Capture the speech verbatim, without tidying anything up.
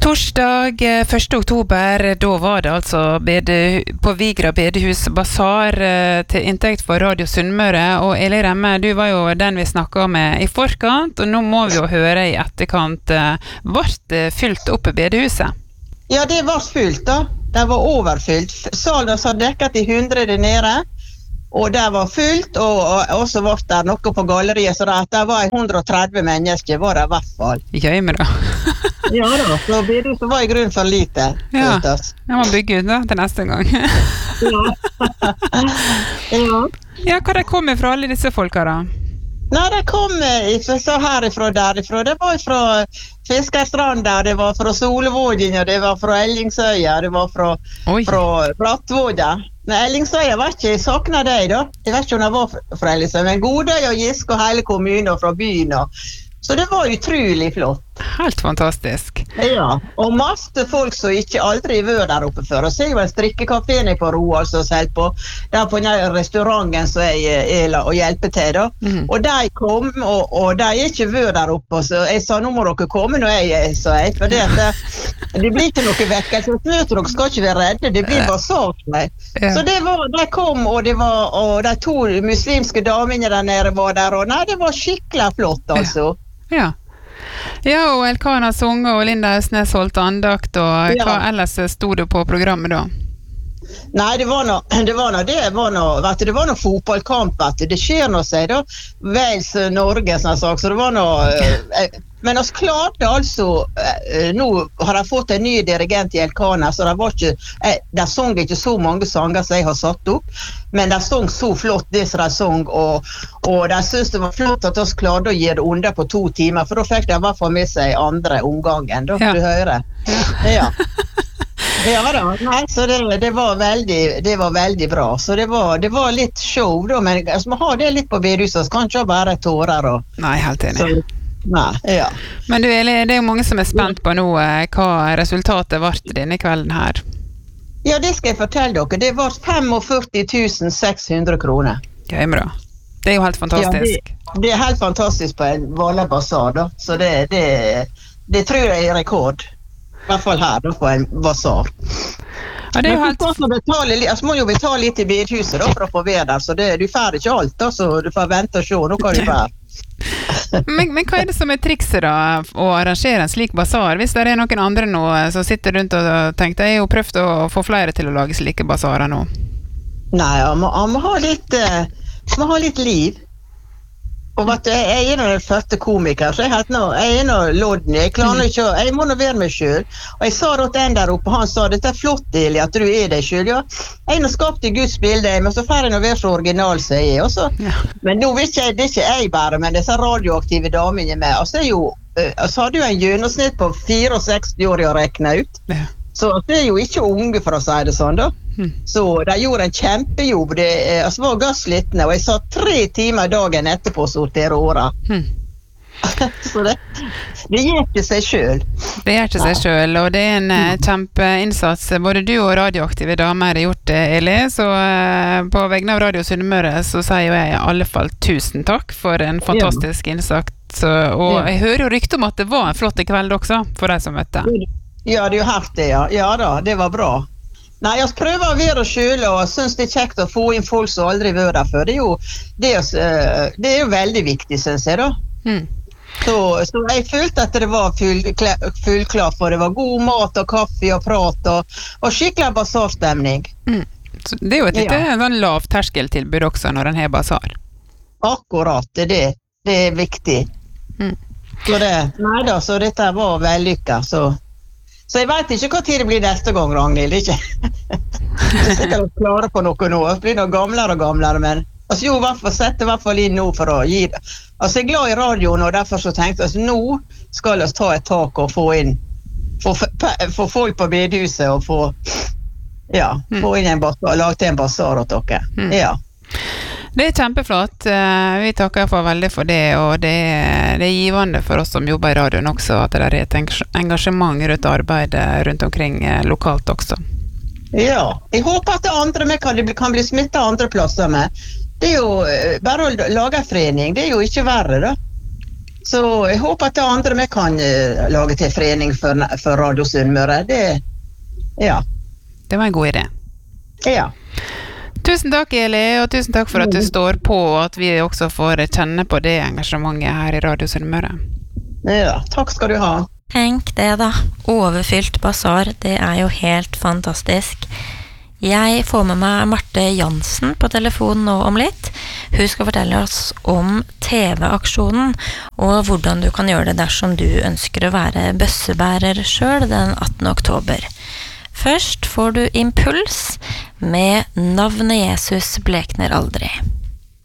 Torsdag første oktober, da var det altså bede, på Vigra bedehus basar til inntekt for Radio Sunnmøre, og Eli Remme, du var jo den vi snakket med i forkant, og nå må vi jo høre i etterkant, ble det fylt opp i bedehuset? Ja, det var fullt da. Det var overfylt. Salen var dekket i hundre der nede, og det var fullt, og, og også var det noe på galleriet, så det var hundre og tretti mennesker, var det i hvert fall. Gøy med det. Ja da, så bedehuset var i grunn for lite. Ja, jeg må bygge ut da, til neste gang. Ja. Ja. Ja, hva det kom fra alle disse folka da? Nei, det kom så herifra, derifra. Det var fra Fiskerstranda, det var fra Solvågen, det var fra Ellingsøya, det var fra, fra Brattvåga. Nei, Ellingsøya var ikke, jeg savnet deg da. Jeg vet ikke om det var fra Ellingsøya, men Godøy og Gisk og hele kommunen og fra byen. Og, så det var utrolig flott. Helt fantastisk. Ja, og masse folk som ikke aldri var der oppe før. Og så er jo en strikkekafé nede på Roa, altså, selv på, der på den restauranten som jeg er og hjelper til da. Mm. Og de kom, og, og de er ikke var der oppe, så jeg sa, nå må dere komme når jeg sa jeg, for det, det, det blir ikke noe vekkelse. Dere skal ikke være redde, det blir bare sagt meg. Ja. Så det var, de kom, og, det var, og de to muslimske damene der nede var der, og nei, det var skikkelig flott, altså. Ja. Ja, og Elkana Sunge og Linda Østnes holdt andakt, og hva ja. Ellers stod det på programmet da? Nei, det var noe, det var noe, det var noe, vet du, det var noe fotballkamp, vet du, det skjer noe seg da, Wales Norge, sånn sak, så det var noe, eh, men oss klarte altså, eh, nå har jeg fått en ny dirigent i Elkana, så det var ikke, eh, de sang ikke så mange sanger som jeg har satt opp, men de sang så flott det som de sang, og, og de synes det var flott at oss klarte å gi det under på to timer, for da fikk de i hvert fall med seg andre omgangen, da, ja. Du hører. Ja. Ja. Ja da, nei, så det, det, var veldig, det var veldig bra, så det var, det var litt show da, men altså, man har det litt på bedehuset, så kan ikke bare tårer og... Nei, helt enig. Så, nei, ja. Men du Eli, det er jo mange som er spent på nå, hva resultatet var denne kvelden her. Ja, det skal jeg fortelle dere, det var førtifem tusen seks hundre kroner. Ja, bra. Det er jo helt fantastisk. Ja, det, det er helt fantastisk på en vanlig basar da, så det, det, det tror jeg er rekord. I hvert fall her, da, på en basar. Ja, det er jo helt... Betale, altså, må jo betale litt i bedhuset da, for å få være der, så det, du får ikke alt da, så du får vente og se, nå kan du være. men, men hva er det som er trikset da, å arrangere en slik basar? Hvis det er noen andre nå som sitter rundt og tenker, jeg har jo prøvd å få flere til å lage slike basarer nå. Nei, man må, man må ha litt, uh, man må ha litt liv. Og vet du, jeg er noen første komiker, så jeg, helt nå, jeg er noe lodden, jeg klarer ikke, jeg må nå være meg selv. Og jeg sa da til en der oppe, han sa, dette er flott, Eli, at du er deg selv, ja. Jeg har skapt i Guds bilde, men så får jeg nå være så original, sier jeg også. Ja. Men nå vet jeg, det er ikke jeg bare, men disse radioaktive damene med, altså er jo, så hadde jo en gjennomsnitt på sekstifire år å rekne ut. Ja. Så det er jo ikke unge for å si det sånn da. Hmm. Så de gjorde en kjempejobb, det altså, var gasslittende, og jeg sa tre timer dagen etterpå å sortere åra. Hmm. Så det, det gjør ikke seg selv. Det gjør ikke seg selv, og det er en hmm. kjempeinnsats. Både du og radioaktive damer har gjort det, Eli, så uh, på vegne av Radio Sunnmøre så sier jeg i alle fall tusen takk for en fantastisk ja. Innsats, og jeg hører jo rykte om at det var en flott kveld også, for deg som møtte. Ja, du har hørt det, ja. Ja da, det var bra. Nei, jeg prøver å være selv, og jeg synes det er kjekt å få inn folk som aldri var der før. Det er jo, det er, det er jo veldig viktig, synes jeg da. Mm. Så, så jeg følte at det var full, fullklart, for det var god mat og kaffe og prat, og, og skikkelig basarstemning. Mm. Så det er jo et lite ja. Sånn lavterskeltilbud også når en har basar. Akkurat, det er det. Det er viktig. Mm. Så det, nei da, så dette var vellykket, så... Så jeg vet ikke hva tid det blir neste gang, Ragnhild, ikke? Jeg sitter og klarer på noe nå, jeg blir noe gamlere og gamlere, men altså jo, hvert fall sette i hvert fall inn nå for å gi det. Altså jeg er glad i radioen, og derfor så tenkte jeg, altså nå skal jeg ta et tak og få inn, få, få folk på bedehuset og få, ja, mm. få inn en basar, lagt en basar åt dere. Mm. Ja. Det er kjempeflott. Vi takker for veldig for det, og det er, det er givende for oss som jobber i radioen også, at det er et engasjement rundt arbeidet rundt omkring lokalt også. Ja, jeg håper at det andre med kan, kan bli smittet andre plasser med. Det er jo bare å lage en forening, det er jo ikke verre da. Så jeg håper at det andre vi kan uh, lage til forening for, for Radio Sunnmøre. Det, ja. Det var en god idé. Ja. Tusen takk, Eli, og tusen takk for at du står på, og at vi også får kjenne på det engasjementet her i Radio Sunnmøre. Ja, takk skal du ha. Tenk det da, overfylt basar, det er jo helt fantastisk. Jeg får med meg Marte Jansen på telefon nå om litt. Hun skal fortelle oss om T V-aksjonen, og hvordan du kan gjøre det dersom du ønsker å være bøssebærer selv den attende oktober. Først får du Impuls med Navnet Jesus blekner aldri.